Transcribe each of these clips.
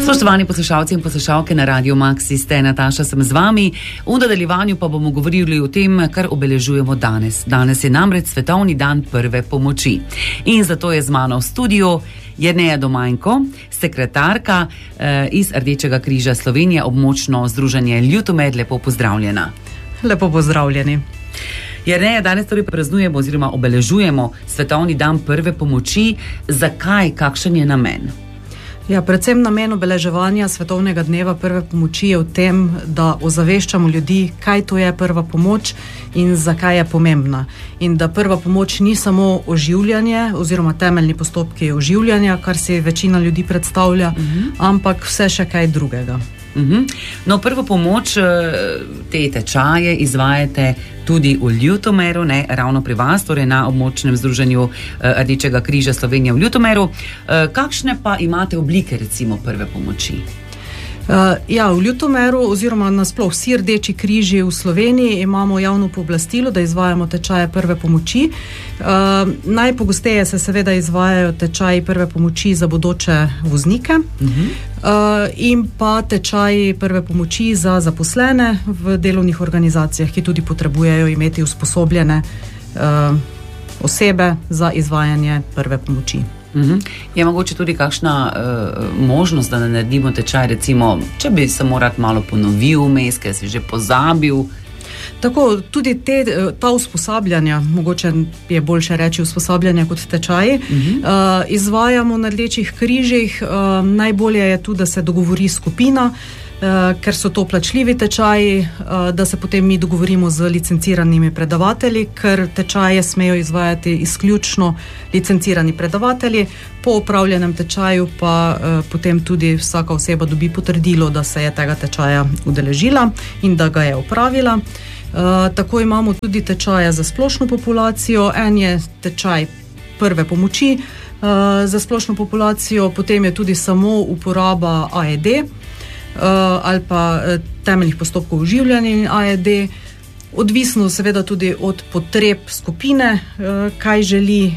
Spoštovani poslušalci in poslušalke na Radio Maxi, ste Nataša, sem z vami. V nadaljevanju pa bomo govorili o tem, kar obeležujemo danes. Danes je namreč Svetovni dan prve pomoči. In zato je z mano v studiu Jerneja Domajnko, sekretarka iz Rdečega križa Slovenije, območno združenje Ljutomer. Lepo pozdravljena. Lepo pozdravljeni. Jerneja, danes torej praznujemo oziroma obeležujemo Svetovni dan prve pomoči. Zakaj? Kakšen je namen? Ja, predvsem namen obeleževanja Svetovnega dneva prve pomoči je v tem, da ozaveščamo ljudi, kaj to je prva pomoč in zakaj je pomembna. In da prva pomoč ni samo oživljanje oziroma temeljni postopki oživljanja, kar si večina ljudi predstavlja, ampak vse še kaj drugega. No, prvo pomoč, te tečaje izvajate tudi v Ljutomeru, ne, ravno pri vas, torej na območnem združenju Rdečega križa Slovenije v Ljutomeru. Kakšne pa imate oblike, recimo, prve pomoči? Ja, v Ljutomeru oziroma nasploh vsi Rdeči križi v Sloveniji imamo javno pooblastilo, da izvajamo tečaje prve pomoči. Najpogosteje se seveda izvajajo tečaji prve pomoči za bodoče voznike in pa tečaji prve pomoči za zaposlene v delovnih organizacijah, ki tudi potrebujejo imeti usposobljene osebe za izvajanje prve pomoči. Je mogoče tudi kakšna možnost, da ne naredimo tečaj, recimo, če bi se morat malo ponovil vmes, ker si že pozabil? Tako, tudi ta usposabljanja, mogoče je boljše reči usposabljanja kot tečaji, izvajamo na Rdečih križih. Najbolje je tu, da se dogovori skupina, ker so to plačljivi tečaji, da se potem mi dogovorimo z licenciranimi predavatelji, ker tečaje smejo izvajati izključno licencirani predavatelji. Po opravljenem tečaju pa potem tudi vsaka oseba dobi potrdilo, da se je tega tečaja udeležila in da ga je opravila. Tako imamo tudi tečaje za splošno populacijo. En je tečaj prve pomoči za splošno populacijo, potem je tudi samo uporaba AED ali pa temeljnih postopkov oživljanja in AED, odvisno seveda tudi od potreb skupine, kaj želi,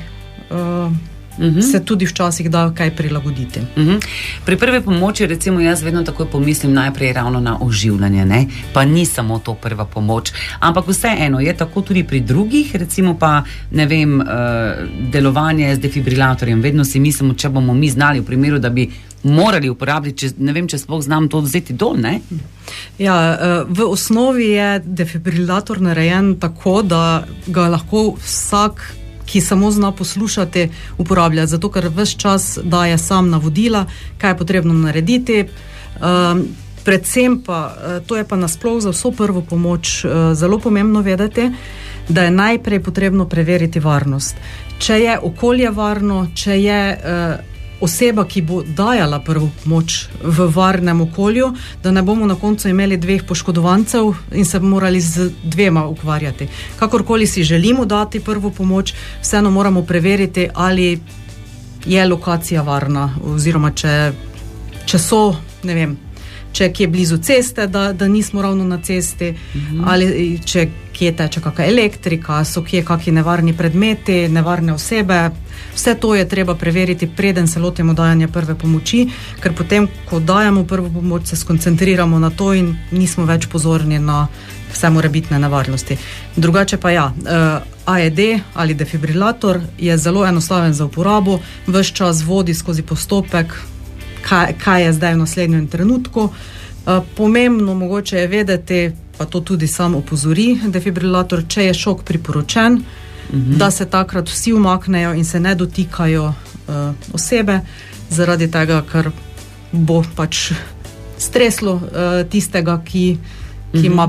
se tudi včasih da kaj prilagoditi. Pri prvi pomoči, recimo, jaz vedno takoj pomislim najprej ravno na oživljanje, ne? Pa ni samo to prva pomoč, ampak vseeno je tako tudi pri drugih, recimo pa, ne vem, delovanje z defibrilatorjem. Vedno si mislimo, če bomo mi znali v primeru, da bi morali uporabiti, ne vem, če sploh znam to vzeti dol, ne? Ja, v osnovi je defibrilator narejen tako, da ga lahko vsak, ki samo zna poslušati, uporablja, zato ker ves čas daje sam navodila, kaj je potrebno narediti. Predvsem pa, to je pa nasploh za vso prvo pomoč zelo pomembno vedeti, da je najprej potrebno preveriti varnost. Če je okolje varno, če je oseba, ki bo dajala prvo pomoč v varnem okolju, da ne bomo na koncu imeli dveh poškodovancev in se morali z dvema ukvarjati. Kakorkoli si želimo dati prvo pomoč, vseeno moramo preveriti, ali je lokacija varna, oziroma če so, ne vem, če je kje blizu ceste, da nismo ravno na cesti, ali če kje teče kakšna elektrika, so kje kakšni nevarni predmeti, nevarne osebe. Vse to je treba preveriti, preden se lotimo dajanja prve pomoči, ker potem, ko dajamo prvo pomoč, se skoncentriramo na to in nismo več pozorni na vse morebitne nevarnosti. Drugače pa ja, AED ali defibrilator je zelo enostaven za uporabo, ves čas vodi skozi postopek, kaj je zdaj v naslednjem trenutku. Pomembno mogoče je vedeti, pa to tudi sam opozori defibrilator, če je šok priporočen, da se takrat vsi umaknejo in se ne dotikajo osebe, zaradi tega, ker bo pač streslo tistega, ki ima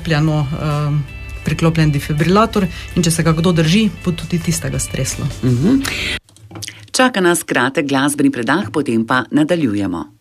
priklopljen defibrilator, in če se ga kdo drži, bo tudi tistega streslo. Čaka nas kratek glasbeni predah, potem pa nadaljujemo.